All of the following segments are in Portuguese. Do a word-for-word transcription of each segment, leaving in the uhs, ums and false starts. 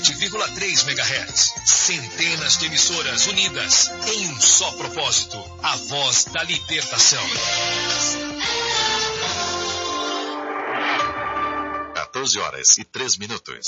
vírgula três megahertz. Centenas de emissoras unidas em um só propósito. A voz da libertação. quatorze horas e três minutos.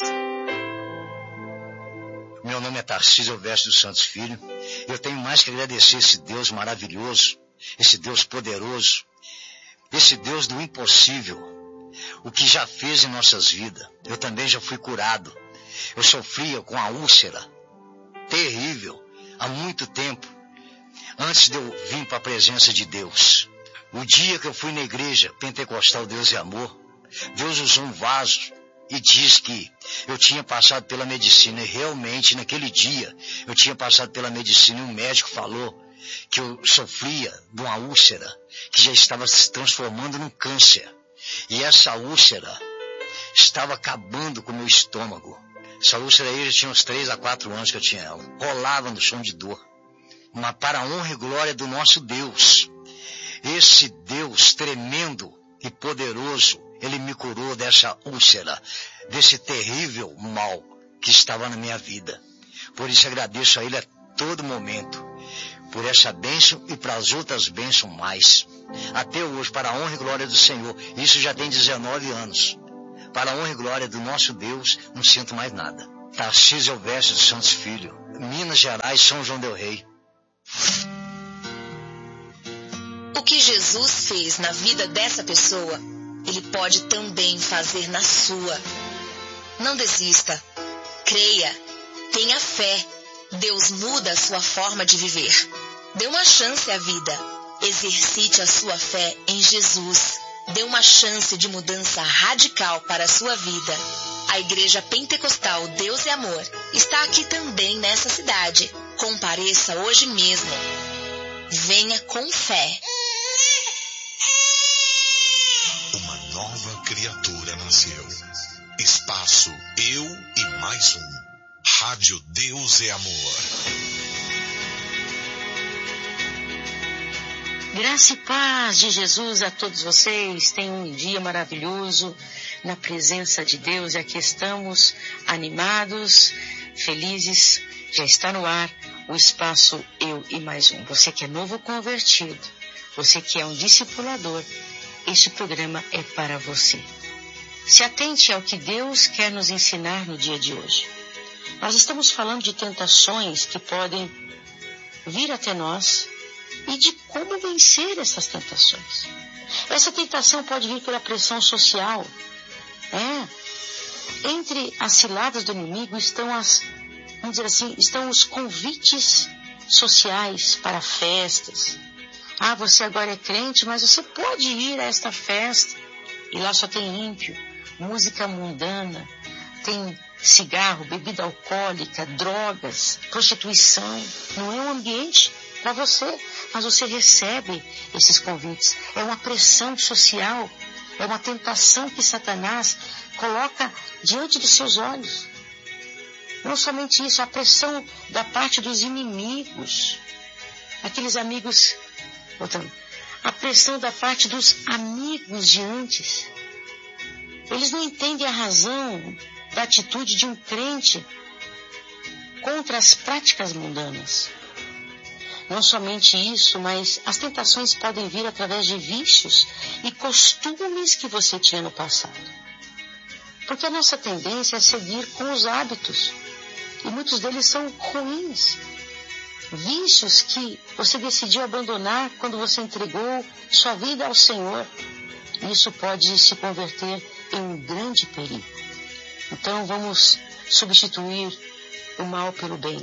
Meu nome é Tarcísio Elvésio dos Santos Filho. Eu tenho mais que agradecer esse Deus maravilhoso, esse Deus poderoso, esse Deus do impossível, o que já fez em nossas vidas. Eu também já fui curado. Eu sofria com a úlcera terrível há muito tempo, antes de eu vir para a presença de Deus. O dia que eu fui na igreja pentecostal Deus e Amor, Deus usou um vaso e diz que eu tinha passado pela medicina. E realmente naquele dia eu tinha passado pela medicina e o médico falou que eu sofria de uma úlcera que já estava se transformando num câncer. E essa úlcera estava acabando com o meu estômago. Essa úlcera aí já tinha uns três a quatro anos que eu tinha ela. Rolava no chão de dor. Mas para a honra e glória do nosso Deus, esse Deus tremendo e poderoso, Ele me curou dessa úlcera, desse terrível mal que estava na minha vida. Por isso agradeço a Ele a todo momento, por essa bênção e para as outras bênçãos mais. Até hoje, para a honra e glória do Senhor. Isso já tem dezenove anos. Para a honra e glória do nosso Deus, não sinto mais nada. Tarcísio Elvésio dos Santos Filho, Minas Gerais, São João del Rei. O que Jesus fez na vida dessa pessoa, Ele pode também fazer na sua. Não desista. Creia. Tenha fé. Deus muda a sua forma de viver. Dê uma chance à vida. Exercite a sua fé em Jesus. Dê uma chance de mudança radical para a sua vida. A Igreja Pentecostal Deus e Amor está aqui também nessa cidade. Compareça hoje mesmo. Venha com fé. Uma nova criatura nasceu. Espaço Eu e Mais Um. Rádio Deus e Amor. Graça e paz de Jesus a todos vocês. Tenham um dia maravilhoso na presença de Deus. E aqui estamos animados, felizes. Já está no ar o espaço Eu e Mais Um. Você que é novo convertido, você que é um discipulador, este programa é para você. Se atente ao que Deus quer nos ensinar no dia de hoje. Nós estamos falando de tentações que podem vir até nós e de como vencer essas tentações. Essa tentação pode vir pela pressão social. É. Entre as ciladas do inimigo estão as, vamos dizer assim, estão os convites sociais para festas. Ah, você agora é crente, mas você pode ir a esta festa e lá só tem ímpio, música mundana, tem cigarro, bebida alcoólica, drogas, prostituição. Não é um ambiente para você, mas você recebe esses convites. É uma pressão social, é uma tentação que Satanás coloca diante dos seus olhos. Não somente isso, a pressão da parte dos inimigos, aqueles amigos, voltando, a pressão da parte dos amigos de antes. Eles não entendem a razão da atitude de um crente contra as práticas mundanas. Não somente isso, mas as tentações podem vir através de vícios e costumes que você tinha no passado. Porque a nossa tendência é seguir com os hábitos, e muitos deles são ruins. Vícios que você decidiu abandonar quando você entregou sua vida ao Senhor. Isso pode se converter em um grande perigo. Então vamos substituir o mal pelo bem.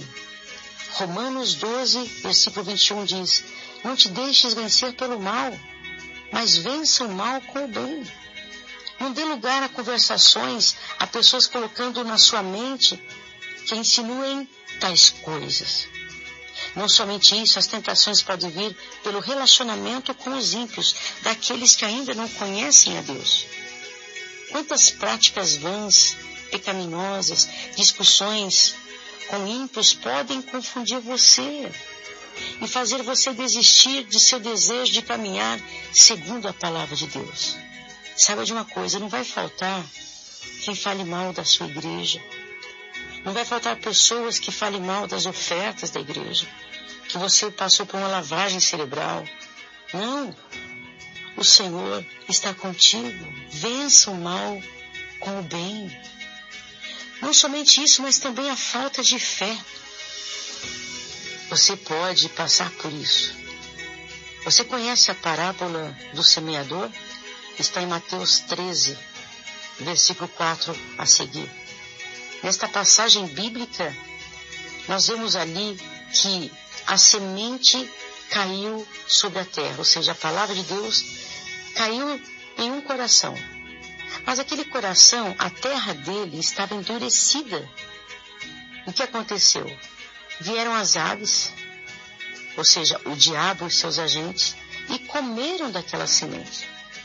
Romanos doze, versículo vinte e um diz: não te deixes vencer pelo mal, mas vença o mal com o bem. Não dê lugar a conversações, a pessoas colocando na sua mente que insinuem tais coisas. Não somente isso, as tentações podem vir pelo relacionamento com os ímpios, daqueles que ainda não conhecem a Deus. Quantas práticas vãs, pecaminosas, discussões com ímpios podem confundir você e fazer você desistir de seu desejo de caminhar segundo a palavra de Deus. Saiba de uma coisa, não vai faltar quem fale mal da sua igreja. Não vai faltar pessoas que falem mal das ofertas da igreja, que você passou por uma lavagem cerebral. Não. O Senhor está contigo. Vença o mal com o bem. Não somente isso, mas também a falta de fé. Você pode passar por isso. Você conhece a parábola do semeador? Está em Mateus treze, versículo quatro a seguir. Nesta passagem bíblica, nós vemos ali que a semente caiu sobre a terra, ou seja, a palavra de Deus caiu em um coração. Mas aquele coração, a terra dele estava endurecida. O que aconteceu? Vieram as aves, ou seja, o diabo e seus agentes, e comeram daquela semente.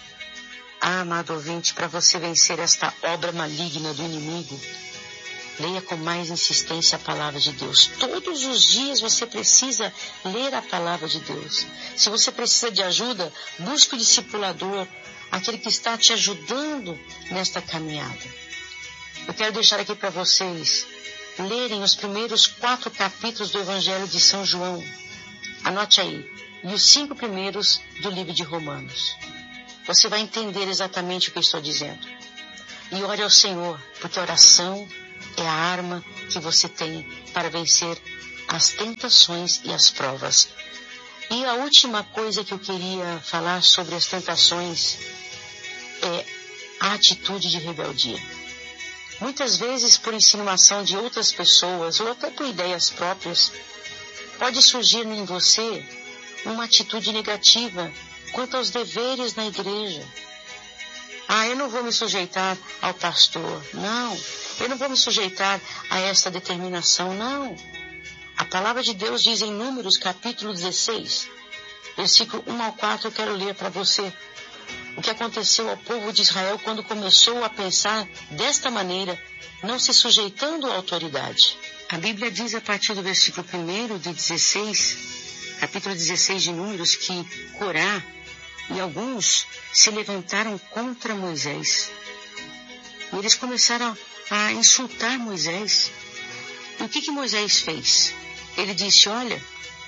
Ah, amado ouvinte, para você vencer esta obra maligna do inimigo, leia com mais insistência a palavra de Deus. Todos os dias você precisa ler a palavra de Deus. Se você precisa de ajuda, busque o discipulador, aquele que está te ajudando nesta caminhada. Eu quero deixar aqui para vocês lerem os primeiros quatro capítulos do Evangelho de São João. Anote aí. E os cinco primeiros do livro de Romanos. Você vai entender exatamente o que eu estou dizendo. E ore ao Senhor, porque a oração é a arma que você tem para vencer as tentações e as provas. E a última coisa que eu queria falar sobre as tentações é a atitude de rebeldia. Muitas vezes, por insinuação de outras pessoas, ou até por ideias próprias, pode surgir em você uma atitude negativa quanto aos deveres na igreja. Ah, eu não vou me sujeitar ao pastor. Não. Eu não vou me sujeitar a essa determinação. Não. A palavra de Deus diz em Números, capítulo dezesseis, versículo um ao quatro, eu quero ler para você. O que aconteceu ao povo de Israel quando começou a pensar desta maneira, não se sujeitando à autoridade. A Bíblia diz a partir do versículo um de dezesseis, capítulo dezesseis de Números, que Corá e alguns se levantaram contra Moisés. E eles começaram a insultar Moisés. E o que que Moisés fez? Ele disse, olha,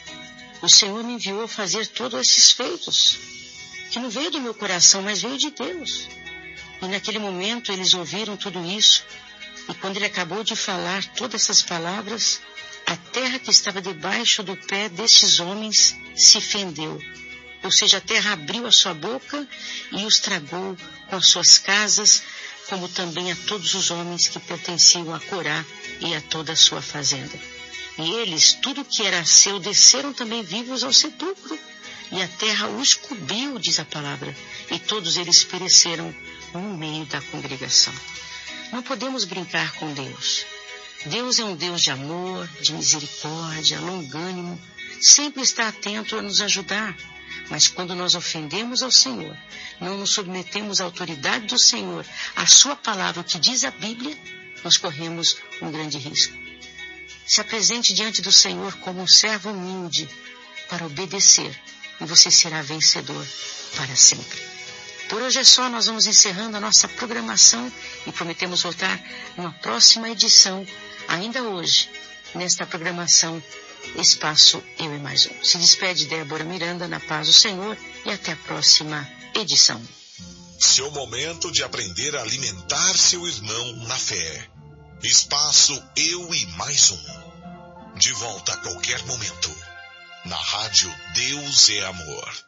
o Senhor me enviou a fazer todos esses feitos, que não veio do meu coração, mas veio de Deus. E naquele momento eles ouviram tudo isso. E quando ele acabou de falar todas essas palavras, a terra que estava debaixo do pé destes homens se fendeu. Ou seja, a terra abriu a sua boca e os tragou com as suas casas, como também a todos os homens que pertenciam a Corá e a toda a sua fazenda. E eles, tudo que era seu, desceram também vivos ao sepulcro. E a terra os cobriu, diz a palavra, e todos eles pereceram no meio da congregação. Não podemos brincar com Deus. Deus é um Deus de amor, de misericórdia, longânimo, sempre está atento a nos ajudar. Mas quando nós ofendemos ao Senhor, não nos submetemos à autoridade do Senhor, à sua palavra, o que diz a Bíblia, nós corremos um grande risco. Se apresente diante do Senhor como um servo humilde para obedecer, e você será vencedor para sempre. Por hoje é só, nós vamos encerrando a nossa programação e prometemos voltar numa próxima edição, ainda hoje, nesta programação Espaço Eu e Mais Um. Se despede Débora Miranda, na paz do Senhor, e até a próxima edição. Seu momento de aprender a alimentar seu irmão na fé. Espaço Eu e Mais Um. De volta a qualquer momento. Na rádio Deus é Amor.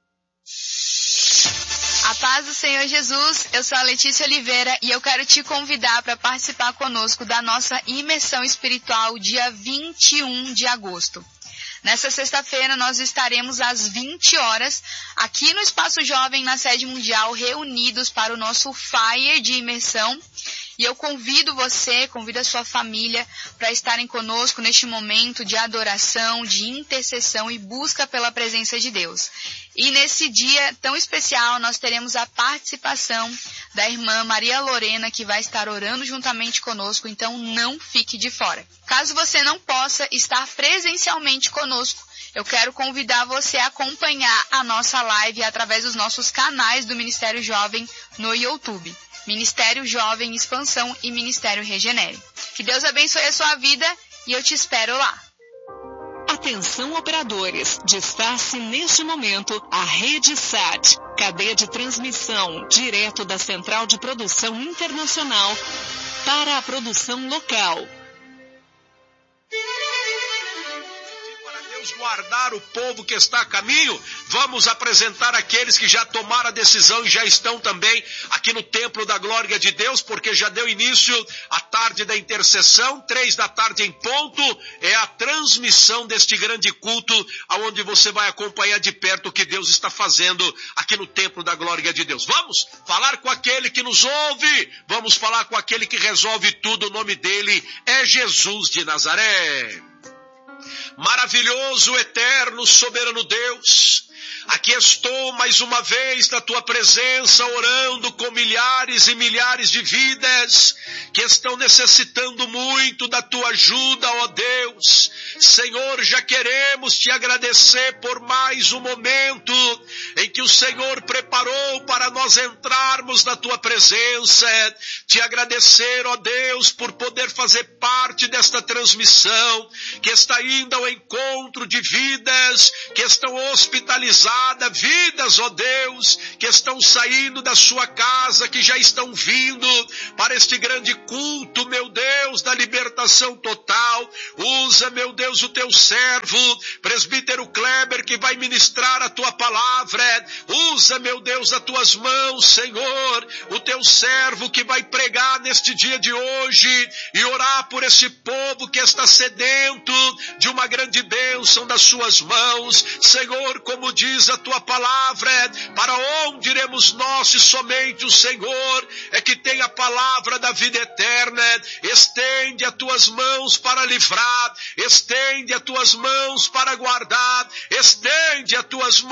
A paz do Senhor Jesus, eu sou a Letícia Oliveira e eu quero te convidar para participar conosco da nossa imersão espiritual dia vinte e um de agosto. Nessa sexta-feira nós estaremos às vinte horas aqui no Espaço Jovem, na sede mundial, reunidos para o nosso Fire de imersão. E eu convido você, convido a sua família para estarem conosco neste momento de adoração, de intercessão e busca pela presença de Deus. E nesse dia tão especial nós teremos a participação da irmã Maria Lorena, que vai estar orando juntamente conosco, então não fique de fora. Caso você não possa estar presencialmente conosco, eu quero convidar você a acompanhar a nossa live através dos nossos canais do Ministério Jovem no YouTube. Ministério Jovem Expansão e Ministério Regenere. Que Deus abençoe a sua vida e eu te espero lá. Atenção operadores, destaque neste momento a Rede Sat, cadeia de transmissão direto da Central de Produção Internacional para a produção local. Guardar o povo que está a caminho, vamos apresentar aqueles que já tomaram a decisão e já estão também aqui no Templo da Glória de Deus, porque já deu início a tarde da intercessão, três da tarde em ponto, é a transmissão deste grande culto, aonde você vai acompanhar de perto o que Deus está fazendo aqui no Templo da Glória de Deus. Vamos falar com aquele que nos ouve, vamos falar com aquele que resolve tudo, o nome dele é Jesus de Nazaré. Maravilhoso, eterno, soberano Deus, aqui estou mais uma vez na tua presença, orando com milhares e milhares de vidas que estão necessitando muito da tua ajuda, ó Deus. Senhor, já queremos te agradecer por mais um momento em que o Senhor preparou para nós entrarmos na tua presença. Te agradecer, ó Deus, por poder fazer parte desta transmissão que está indo ao encontro de vidas que estão hospitalizadas, vidas, ó Deus, que estão saindo da sua casa, que já estão vindo para este grande culto, meu Deus, da libertação total. Usa, meu Deus, o teu servo, presbítero Kleber, que vai ministrar a tua palavra. Usa, meu Deus, as tuas mãos, Senhor, o teu servo que vai pregar neste dia de hoje e orar por esse povo que está sedento de uma grande bênção das suas mãos. Senhor, como diz a tua palavra, para onde iremos nós se somente o Senhor é que tem a palavra da vida eterna? Estende as tuas mãos para livrar, estende as tuas mãos para guardar, estende as tuas mãos